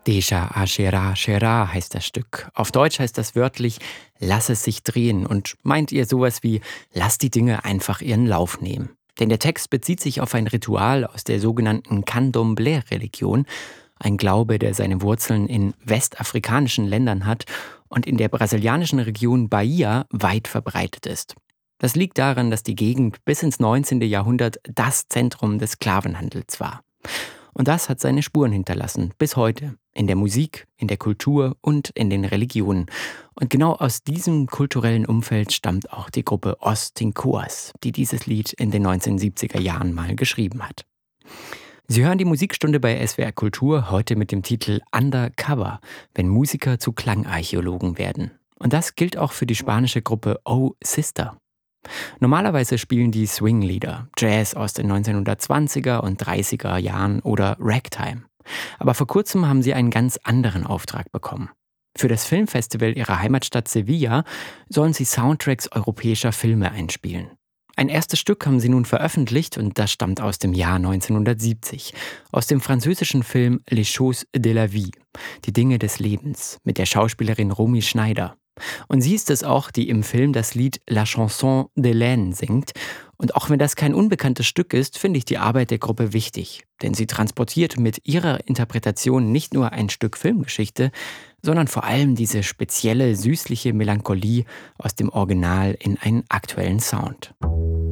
Deja Ashera Shera heißt das Stück. Auf Deutsch heißt das wörtlich Lass es sich drehen und meint ihr sowas wie Lass die Dinge einfach ihren Lauf nehmen. Denn der Text bezieht sich auf ein Ritual aus der sogenannten Candomblé-Religion, ein Glaube, der seine Wurzeln in westafrikanischen Ländern hat und in der brasilianischen Region Bahia weit verbreitet ist. Das liegt daran, dass die Gegend bis ins 19. Jahrhundert das Zentrum des Sklavenhandels war. Und das hat seine Spuren hinterlassen, bis heute, in der Musik, in der Kultur und in den Religionen. Und genau aus diesem kulturellen Umfeld stammt auch die Gruppe Os Tinkoas, die dieses Lied in den 1970er Jahren mal geschrieben hat. Sie hören die Musikstunde bei SWR Kultur heute mit dem Titel Undercover, wenn Musiker zu Klangarchäologen werden. Und das gilt auch für die spanische Gruppe Oh Sister. Normalerweise spielen die Swinglieder, Jazz aus den 1920er und 30er Jahren oder Ragtime. Aber vor kurzem haben sie einen ganz anderen Auftrag bekommen. Für das Filmfestival ihrer Heimatstadt Sevilla sollen sie Soundtracks europäischer Filme einspielen. Ein erstes Stück haben sie nun veröffentlicht und das stammt aus dem Jahr 1970, aus dem französischen Film Les Choses de la Vie, die Dinge des Lebens, mit der Schauspielerin Romy Schneider. Und sie ist es auch, die im Film das Lied La Chanson d'Hélène singt. Und auch wenn das kein unbekanntes Stück ist, finde ich die Arbeit der Gruppe wichtig. Denn sie transportiert mit ihrer Interpretation nicht nur ein Stück Filmgeschichte, sondern vor allem diese spezielle, süßliche Melancholie aus dem Original in einen aktuellen Sound.